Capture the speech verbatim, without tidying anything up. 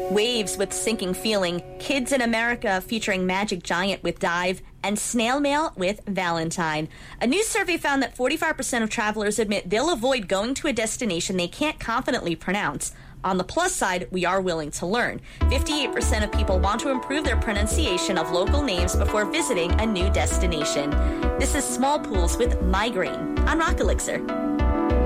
Waves with Sinking Feeling, Kids in America featuring Magic Giant with Dive, and Snail Mail with Valentine. A new survey found that forty-five percent of travelers admit they'll avoid going to a destination they can't confidently pronounce. On the plus side, we are willing to learn. fifty-eight percent of people want to improve their pronunciation of local names before visiting a new destination. This is Small Pools with Migraine on Rock Elixir.